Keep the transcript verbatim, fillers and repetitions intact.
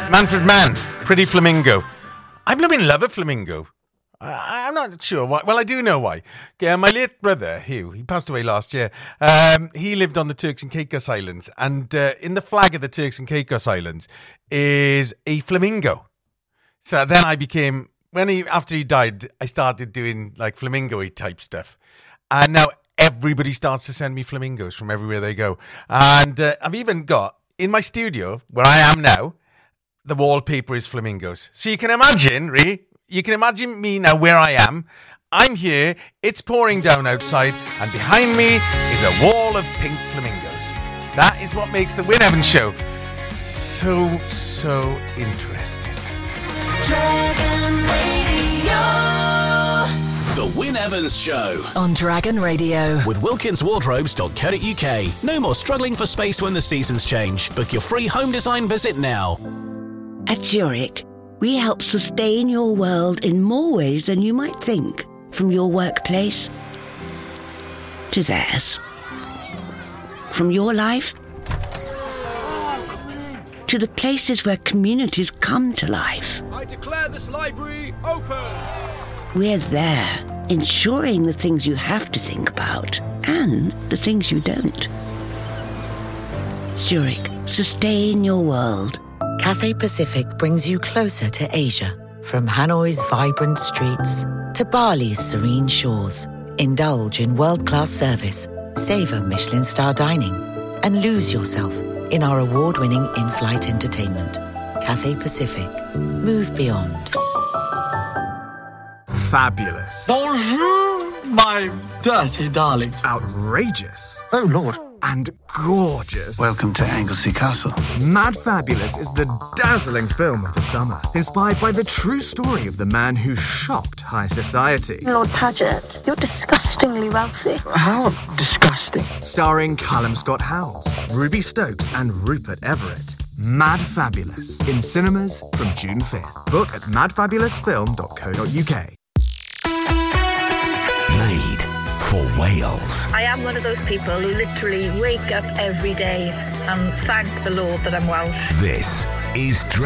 Manfred Mann, Pretty Flamingo. I blooming love a flamingo. I, I'm not sure why. Well, I do know why. Uh, my late brother, Hugh, he passed away last year. Um, he lived on the Turks and Caicos Islands. And uh, in the flag of the Turks and Caicos Islands is a flamingo. So then I became, when he after he died, I started doing like flamingo-y type stuff. And now everybody starts to send me flamingos from everywhere they go. And uh, I've even got, in my studio, where I am now, the wallpaper is flamingos. So you can imagine, Ree, you can imagine me now where I am. I'm here, it's pouring down outside, and behind me is a wall of pink flamingos. That is what makes the Win Evans show so, so interesting. Dragon Radio. The Win Evans Show on Dragon Radio with wilkins wardrobes dot co dot uk. No more struggling for space when the seasons change. Book your free home design visit now. At Zurich, we help sustain your world in more ways than you might think. From your workplace to theirs. From your life to the places where communities come to life. I declare this library open. We're there, ensuring the things you have to think about and the things you don't. Zurich, sustain your world. Cathay Pacific brings you closer to Asia. From Hanoi's vibrant streets to Bali's serene shores. Indulge in world-class service, savor Michelin star dining, and lose yourself in our award-winning in-flight entertainment. Cathay Pacific. Move beyond. Fabulous. Bonjour, my dirty darlings. Outrageous. Oh, Lord. And gorgeous. Welcome to Anglesey Castle. Mad Fabulous is the dazzling film of the summer, inspired by the true story of the man who shocked high society. Lord Paget, you're disgustingly wealthy. How disgusting. Starring Callum Scott Howells, Ruby Stokes and Rupert Everett. Mad Fabulous, in cinemas from June fifth. Book at mad fabulous film dot co dot uk. Made for Wales. I am one of those people who literally wake up every day and thank the Lord that I'm Welsh. This is Dra-